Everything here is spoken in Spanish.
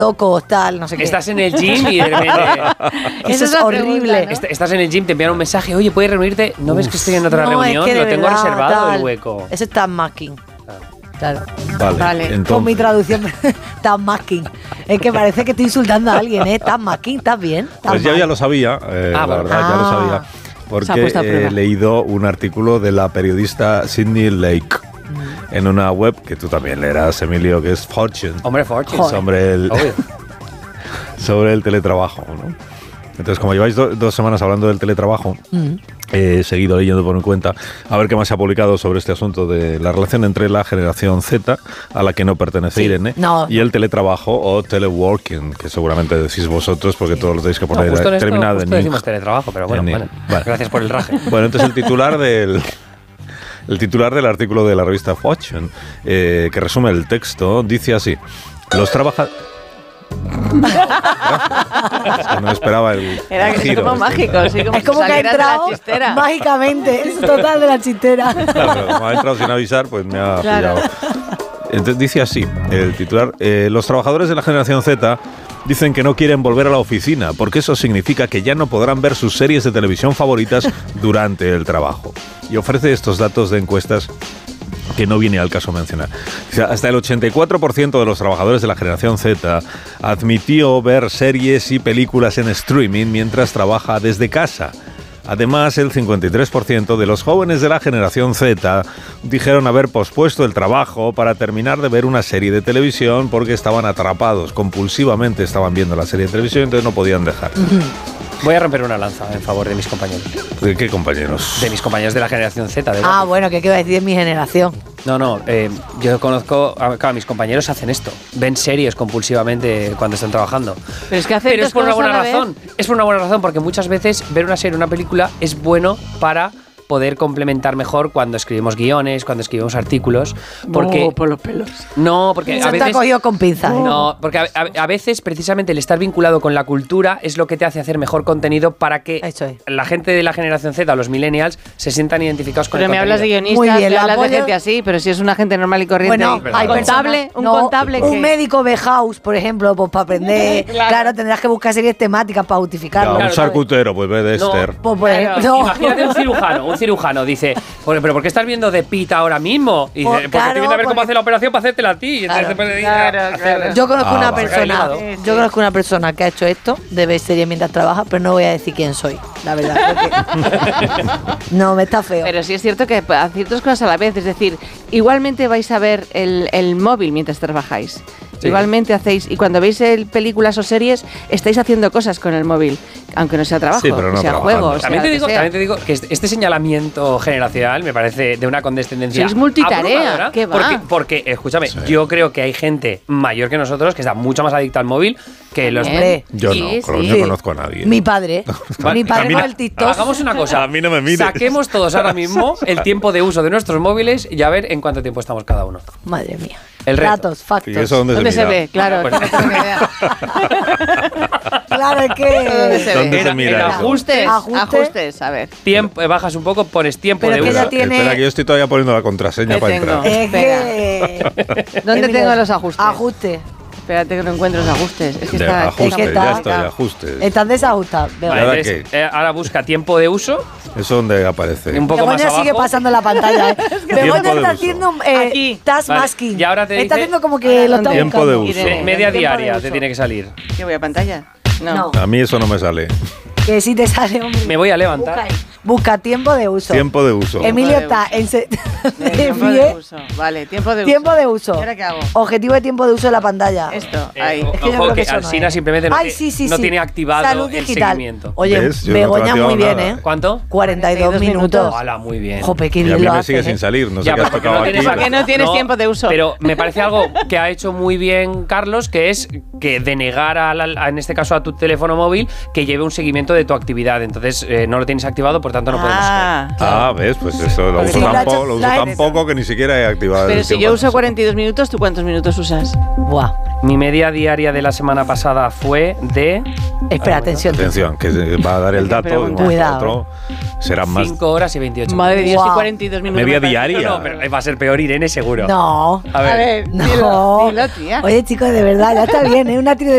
locos, tal, no sé qué. Estás en el gym y de repente... Eso es horrible. pregunta, ¿no? Estás en el gym, te envían un mensaje, oye, ¿puedes reunirte? ¿No ves que estoy en otra reunión? Es que Lo de tengo verdad, reservado tal. el hueco. Eso es task-masking. Claro. Vale. Con Entonces, mi traducción, task-masking. Es que parece que estoy insultando a alguien, ¿eh? Task-masking, ¿estás bien? pues yo ya lo sabía, la bueno. verdad, ya lo sabía. Se ha puesto a Porque prueba. he leído un artículo de la periodista Sydney Lake en una web que tú también leerás, Emilio, que es Fortune. Hombre, Fortune. Sobre sobre el teletrabajo, ¿no? Entonces, como lleváis 2 semanas hablando del teletrabajo, he seguido leyendo por mi cuenta a ver qué más se ha publicado sobre este asunto de la relación entre la generación Z, a la que no pertenece Irene, y el teletrabajo o teleworking, que seguramente decís vosotros porque todos lo tenéis que poner terminado en decimos teletrabajo, pero bueno, Vale. gracias por el raje. Bueno, entonces el titular del artículo de la revista Fortune, que resume el texto, dice así: los trabajadores... Es que no esperaba el Era giro. como mágico, sí, como Es como que ha entrado mágicamente, es total de la chistera. Claro, pero como ha entrado sin avisar, pues me ha pillado. Entonces dice así, el titular: los trabajadores de la generación Z dicen que no quieren volver a la oficina, porque eso significa que ya no podrán ver sus series de televisión favoritas durante el trabajo. Y ofrece estos datos de encuestas que no viene al caso mencionar. O sea, hasta el 84% de los trabajadores de la generación Z admitió ver series y películas en streaming mientras trabaja desde casa. Además, el 53% de los jóvenes de la generación Z dijeron haber pospuesto el trabajo para terminar de ver una serie de televisión porque estaban atrapados, compulsivamente estaban viendo la serie de televisión, entonces no podían dejar. Voy a romper una lanza en favor de mis compañeros. ¿De qué compañeros? De mis compañeros de la generación Z. Bueno, ¿qué iba a decir de mi generación? No, yo conozco, claro, mis compañeros hacen esto, ven series compulsivamente cuando están trabajando. Pero es que hacen Pero dos es por una cosas a buena la razón, es por una buena razón, porque muchas veces ver una serie o una película es bueno para poder complementar mejor cuando escribimos guiones, cuando escribimos artículos, porque... por los pelos. No, porque Eso a te ha veces... cogido con pinzas. No, porque a veces precisamente el estar vinculado con la cultura es lo que te hace hacer mejor contenido para que la gente de la generación Z o los millennials se sientan identificados con Pero el me hablas de contenido. guionistas, Muy bien, me lo hablas de apoyo. gente así, pero si es una gente normal y corriente. Bueno, hay contable, personas- un contable un que... médico de house, por ejemplo, pues para aprender, claro, tendrás que buscar series temáticas para justificarlo. Un charcutero, pues ve de Esther. Pues, por ejemplo, Imagínate un cirujano dice, pero ¿por qué estás viendo The Pitt ahora mismo? Y dice, porque claro, te viene a ver cómo porque- hace la operación para hacértela a ti. Y entonces te puede ir a hacer- yo conozco una vale. persona, Vale. yo conozco una persona que ha hecho esto de ver series mientras trabaja, pero no voy a decir quién soy, la verdad. porque- no, me está feo. Pero sí es cierto que hacéis dos cosas a la vez, es decir, igualmente vais a ver el móvil mientras trabajáis. Sí. Igualmente hacéis, y cuando veis películas o series, estáis haciendo cosas con el móvil, aunque no sea trabajo, Sí, pero no que sea trabajando. juego, También sea lo que sea. te digo que este señalamiento generacional me parece de una condescendencia Sois multitarea, abrumadora, ¿qué va? porque, escúchame, yo creo que hay gente mayor que nosotros que está mucho más adicta al móvil que los... Hombre. Yo Sí, no, sí. no conozco a nadie. Mi padre, mi padre Camina- con el TikTok. Hagamos una cosa. A mí no me mires. Saquemos todos ahora mismo el tiempo de uso de nuestros móviles y a ver en cuánto tiempo estamos cada uno. Madre mía. El reto. Datos, factos. ¿Y eso dónde ¿Dónde se mira? ve? Claro, Pues- no tengo ni idea. Claro, es ¿Dónde que. se ¿Dónde ve? se mira en eso? ajustes, Ajustes, a ver. tiempo, bajas un poco, pones tiempo Pero de que uso. ya tiene- Espera, que yo estoy todavía poniendo la contraseña ¿Qué para tengo? entrar. Es que. ¿Dónde Emilio, tengo los ajustes? Ajustes. Espérate que no encuentro los ajustes. Es que De está... ajustes, es que ya está- estoy, ajustes. Estás desajustado. Venga. Vale, ¿Ahora entonces, qué? ahora busca tiempo de uso, ¿Eso dónde aparece? un poco más Begoña abajo. sigue pasando la pantalla. Begoña Tiempo de está uso. haciendo Aquí. task Vale, masking. y ahora te está dice- haciendo como que lo está Tiempo de buscando. uso. Media Tiempo de diaria uso. te tiene que salir. ¿Qué voy a pantalla? No. A mí eso no me sale. Que sí te sale, hombre. Me voy a levantar. Busca, ahí. Busca tiempo de uso. Tiempo de uso. Emilio Tiempo de está en Tiempo de uso. Vale, tiempo de uso. Tiempo de uso. ¿Y ahora qué hago? Objetivo de tiempo de uso de la pantalla. Esto, ahí. Es que yo Ojo creo que eso no Alsina es. simplemente no, Ay, te- sí, sí, no sí. tiene activado Salud el digital. seguimiento. Oye, ¿Ves? Yo no he Begoña activado muy bien, nada. ¿eh? ¿Cuánto? 42 minutos. Hola, muy bien. Jope, qué Y a bien mí lo me haces, sigue ¿eh? sin salir. No sé Ya, qué has porque tocado no aquí. tienes- Porque no tienes tiempo de uso. Pero me parece algo que ha hecho muy bien Carlos, que es que denegar, en este caso a tu teléfono móvil, que lleve un seguimiento de tu actividad. Entonces no lo tienes activado, por tanto no podemos ver. Ah, ¿ves? Pues eso lo Pues uso sí, lo ha tampoco, hecho- lo uso lo ha tan hecho. poco que ni siquiera he activado Pero el si tiempo yo de uso uso. 42 minutos, ¿tú cuántos minutos usas? Buah. Mi media diaria de la semana pasada fue de Espera, atención. Atención, que va a dar el dato de un momento a Cuidado. otro. Serán más 5 horas y 28 Madre de Dios, Guau. y 42 minutos. media me parece- diaria. No, pero va a ser peor Irene, seguro. No. A ver. No. dilo, tía. Oye, chicos, de verdad, ya está bien, ¿eh? Una tiro de